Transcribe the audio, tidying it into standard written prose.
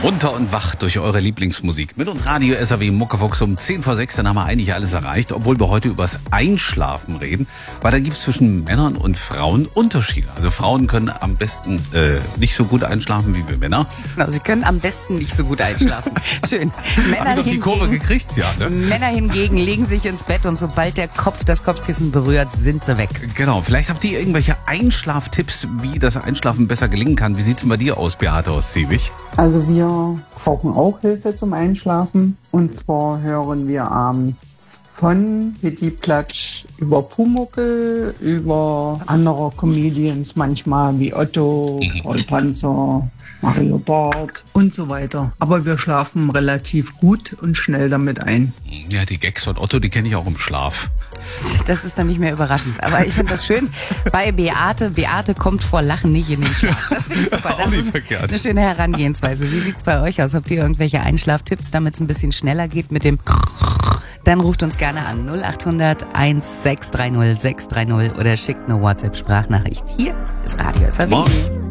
Munter und wach durch eure Lieblingsmusik. Mit uns Radio SAW Muckefuchs um 10 vor 6, dann haben wir eigentlich alles erreicht, obwohl wir heute übers Einschlafen reden, weil da gibt es zwischen Männern und Frauen Unterschiede. Also Frauen können am besten nicht so gut einschlafen wie wir Männer. Genau, sie können am besten nicht so gut einschlafen. Schön. Haben doch die Kurve gekriegt, ja. Ne? Männer hingegen legen sich ins Bett und sobald der Kopf das Kopfkissen berührt, sind sie weg. Genau, vielleicht habt ihr irgendwelche Einschlaftipps, wie das Einschlafen besser gelingen kann. Wie sieht's denn bei dir aus, Beate aus Ziewig? Also wir brauchen auch Hilfe zum Einschlafen. Und zwar hören wir abends von Hitti Platsch über Pumuckl, über andere Comedians manchmal wie Otto, Paul Panzer, Mario Barth und so weiter. Aber wir schlafen relativ gut und schnell damit ein. Ja, die Gags von Otto, die kenne ich auch im Schlaf. Das ist dann nicht mehr überraschend. Aber ich finde das schön bei Beate. Beate kommt vor Lachen nicht in den Schlaf. Das finde ich super. Das ist eine schöne Herangehensweise. Wie sieht's bei euch aus? Habt ihr irgendwelche Einschlaftipps, damit es ein bisschen schneller geht mit dem... Dann ruft uns gerne an 0800 1630 630 oder schickt eine WhatsApp-Sprachnachricht. Hier ist Radio SAW.